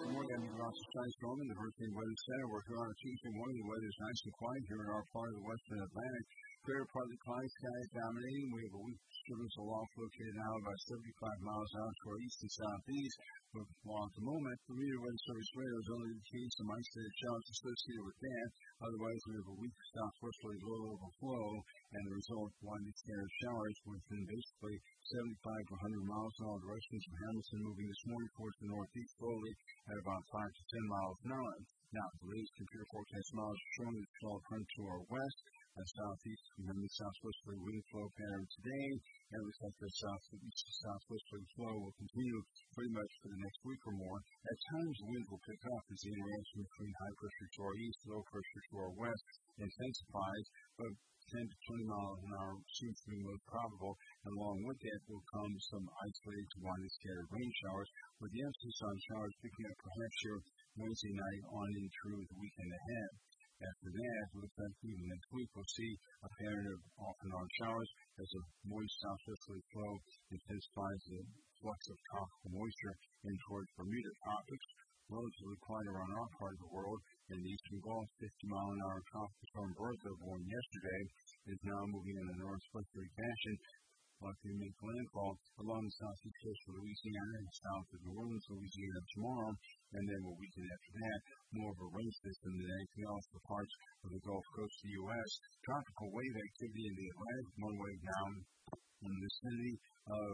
Good morning. I'm Ross Storm in the Hurricane Weather Center. We're here on a Tuesday morning. The weather is nice and quiet here in our part of the western Atlantic. Clear, partly cloudy skies dominating. We have a weak disturbance aloft located now about 75 miles out to our east and southeast. But at the moment, the Bermuda Weather Service radar is only indicating some isolated showers associated with that. Otherwise, we have a weak southwesterly low level flow, and the result, widely scattered showers within basically 75 to 100 miles in all directions from Hamilton, moving this morning towards the northeast slowly at about 5 to 10 miles an hour. Now, the latest computer forecast models are showing the flow front to our west, a southeast from the southwesterly wind flow pattern today, and it looks like the southeast to southwesterly flow will continue pretty much for the next week or more. At times, the wind will pick up as the interaction between high pressure to our east, low pressure to our west intensifies, but 10 to 20 miles an hour seems to be most probable, and along with that will come some isolated to widely scattered rain showers, with the emphasis on showers picking up perhaps here Wednesday night on in through the weekend ahead. After that, it looks like even next week we'll see a pattern of off and on showers as a moist southwesterly flow intensifies the flux of tropical moisture in towards Bermuda tropics. Relatively quiet around our part of the world. In the eastern Gulf, 50-mile-an-hour tropical storm Bertha, born yesterday, is now moving in a northwesterly fashion, likely to make landfall along the southeast coast of Louisiana and south of New Orleans, Louisiana tomorrow, and then will weaken after that. More of a rain system than anything else for parts of the Gulf Coast of the U.S. Tropical wave activity in the Atlantic, one wave down in the vicinity of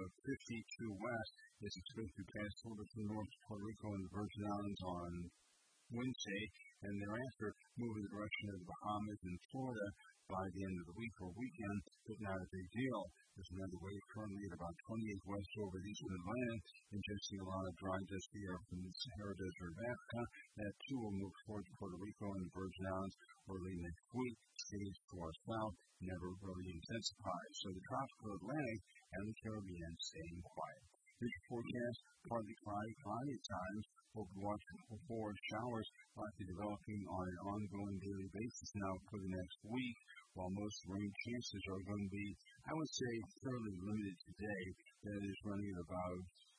52 west is expected to pass over to the north of Puerto Rico and the Virgin Islands on Wednesday, and thereafter move in the direction of the Bahamas and Florida by the end of the week or weekend, but not a big deal. There's another wave currently at about 28 west over the eastern Atlantic, ingesting a lot of dry, dusty air from the Sahara Desert of Africa. That too will move towards Puerto Rico and the Virgin Islands early next week, stays to our south, never really intensifies. So the tropical Atlantic and the Caribbean staying quiet. Future forecast, partly cloudy at times. We'll be watching for showers likely developing on an ongoing daily basis now for the next week, while most rain chances are going to be, I would say, fairly limited today. That is running at about